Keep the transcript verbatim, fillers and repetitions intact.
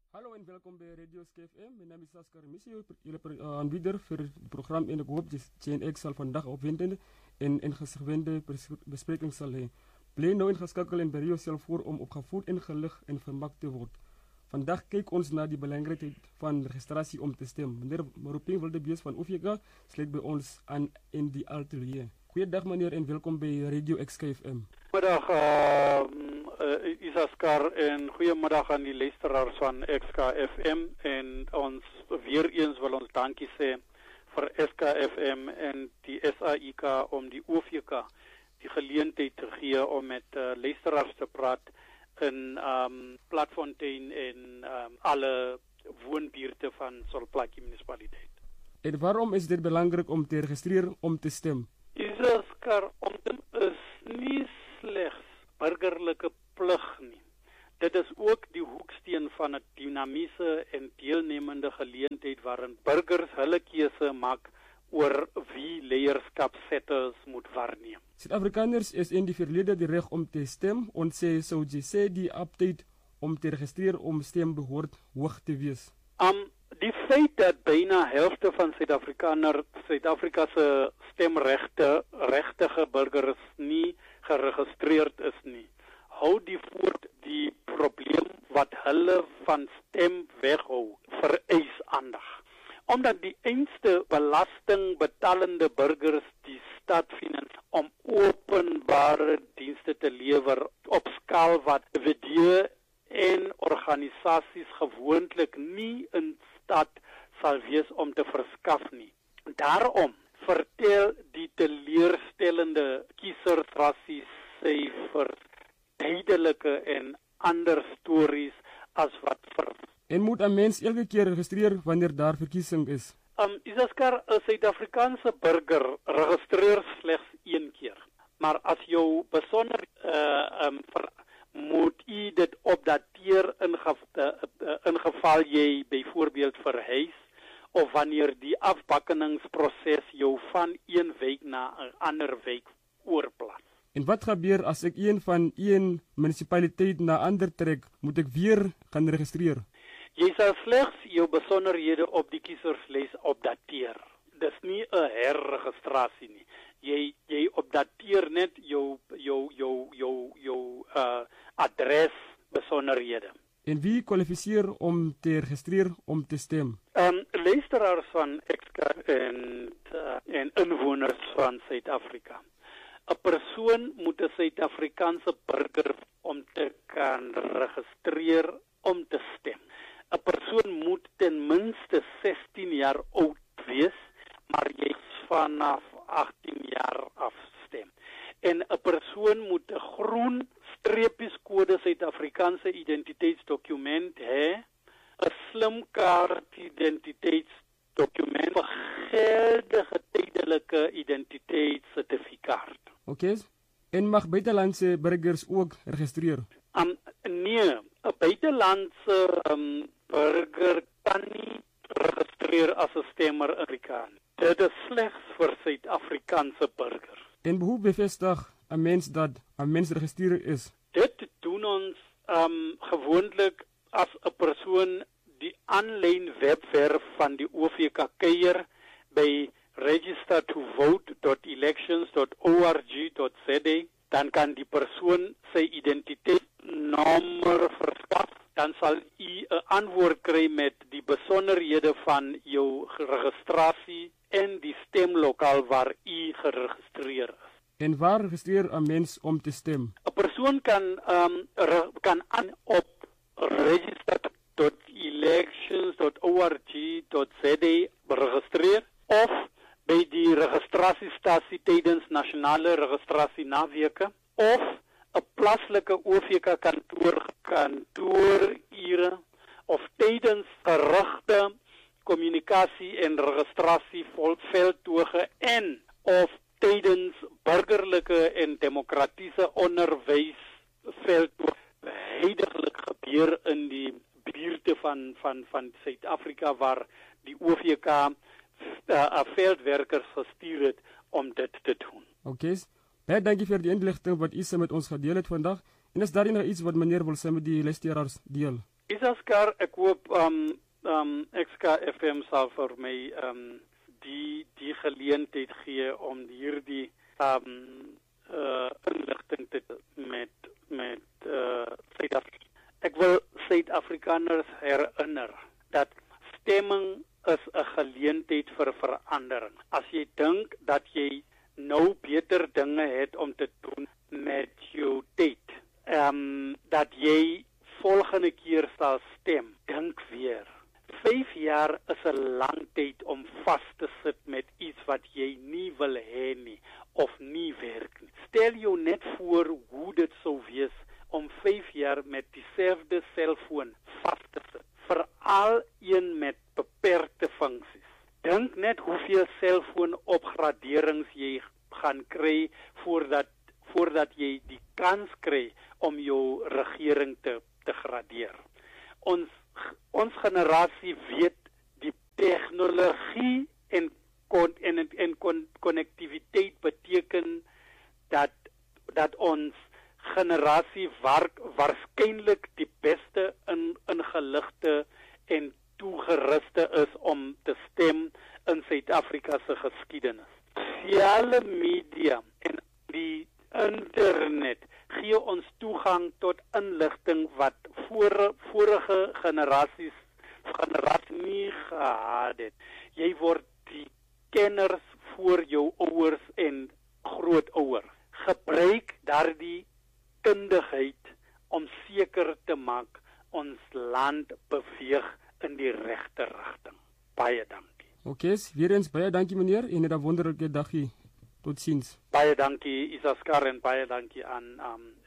Hallo en welkom bij Radio S K F M. Mijn naam is Askar Missie, jullie aanbieder voor het programma. En ik hoop dat J N X zal vandaag opwindende en ingewende bespreking zal hebben. Blijf nou ingeschakeld en bereid jezelf voor om opgevoed, ingelicht en vermaakt te worden. Vandaag kijken ons naar die belangrijkheid van registratie om te stemmen. Meneer Maroping Wildebeest van O V K sluit bij ons aan in die atelier. Goeiedag meneer en welkom bij Radio X K F M. Goedemiddag uh, uh, Isaskar en goedemiddag aan die luisteraars van X K F M. En ons weer eens wil ons dankie sê vir S K F M en die S A I K om die O V K die geleentheid te gee om met uh, luisteraars te praat in um, Platfontein en um, alle woonbuurte van Solplaatje municipaliteit. En waarom is dit belangrijk om te registreren om te stemmen? Isaskar, om te is nie slegs burgerlike plig nie. Dit is ook die hoeksteen van 'n dinamiese en deelnemende geleentheid waarin burgers hulle keuse maak oor wie leierskapsetters moet waarneem. Suid-Afrikaners is in die verlede die reg om te stem. Ons sê sou jy sê die update om te registreer om stem behoort hoog te wees. Um die feit dat byna helfte van Suid-Afrikaners Suid-Afrika se stemregte regtige burgers nie geregistreerd is nie, hou die voort die probleem wat hulle van stem weghou vereis aandag. Omdat die einste belastingbetalende burgers die stad finansier om openbare dienste te lewer op skaal wat individue en organisasies gewoonlik nie in staat sal wees om te verskaf nie. Daarom vertel die teleurstellende kiesersrassiesyfers duidelike en ander stories as wat vir. En moet 'n mens elke keer registreer wanneer daar verkiesing is? Um, Isaskar, 'n Suid-Afrikaanse burger registreer slegs een keer. Maar as jou besonder uh, um, ver, moet u dit opdateer in, ge, uh, uh, in geval jy byvoorbeeld verhuis of wanneer die afbakkeningsproses jou van een week na 'n ander week oorplaas. En wat gebeur as ek een van een munisipaliteit na ander trek, moet ek weer gaan registreer? Jy sal slegs jou besonderhede op die kieserslys opdateer. Dis nie 'n herregistrasie nie. Jy jy opdateer net jou jou jou jou jou uh adres besonderhede. En wie kwalifiseer om te registreer om te stem? Ehm um, luisteraars van X K en uh, en inwoners van Suid-Afrika. 'n Persoon moet 'n Suid-Afrikaanse burger om te kan registreer om te stem. 'n Persoon moet ten minste sestien jaar oud wees, maar jy vanaf agtien jaar af stem. En 'n persoon moet 'n groen streepieskode Suid-Afrikaanse identiteitsdokument hê, 'n slimkaart identiteitsdokument, 'n geldige tydelike identiteitssertifikaat. Okay. En mag buitelandse burgers ook registreer? Um, nee, 'n buitelandse um, burger kan nie registreer as 'n stemmer in Afrika. Dit is slegs vir Suid-Afrikaanse burgers. En hoe bevestig 'n mens dat 'n mens geregistreer is? Dit doen ons um, gewoonlik as 'n persoon die aanlyn webwerf van die O V K kuier by register to vote dot elections dot org dot z a, dan kan die persoon sy identiteitsnommer verskaf. Dan sal u 'n antwoord kry met die besonderhede van jou registrasie en die stemlokaal waar u geregistreer is. En waar registreer 'n mens om te stem? 'n Persoon kan um, re, kan aan op register dot elections dot org dot z a registreer of by die registrasiestasie tydens nasionale registrasie naweke of 'n plaaslike O V K kantoor kantoorure of tydens gerigte kommunikasie en registrasie veldtoge en of tydens burgerlike en demokratiese onderwys veldtoge heidaglik gebeur in die buurte van van van Suid-Afrika waar die O V K uh, veldwerkers gestuur het om dit te doen. Okay. Baie dankie vir die inligting wat u met ons gedeel het vandag. En is daar nog iets wat meneer wil sê met die luisteraars deel? Isaskar, ek hoop um um X K F M sal vir my um die die geleentheid gee om hierdie um uh inligting te met met uh Suid-Afrika. Ek wil Suid-Afrikaners herinner dat stemming is 'n geleentheid vir verandering. As jy dink dat jy nou beter dinge het om te doen met jou tyd, um dat jy volgende keer sal stem, dink weer. Vyf jaar is 'n lang tyd om vas te sit met iets wat jy nie wil hê nie of nie werk nie. Stel jou net voor hoe dit sou wees om vyf jaar met dieselfde selfoon vas te sit, veral een met beperkte funksies. Dink net hoeveel selfoon-opgraderings jy gaan kry voordat voordat jy die kans kry om jou regering te te gradeer. Ons ons generasie weet die tegnologie en kon en en kon konnektiwiteit beteken dat dat ons generasie werk waarskynlik die beste in ingeligte en toegeruste is om te stem in Suid-Afrika se geskiedenis. Sosiale media en die internet gee ons toegang tot inligting wat voor, vorige generasies generasie nie gehad het. Jy word die kenners voor jou ouers en grootouers. Gebruik daardie kundigheid om seker te maak ons land beweeg in die regte rigting. Baie dankie. Oké, weer eens baie dankie meneer en 'n wonderlike dagie. Tot ziens. Baie dankie Isaskar en baie dankie aan um,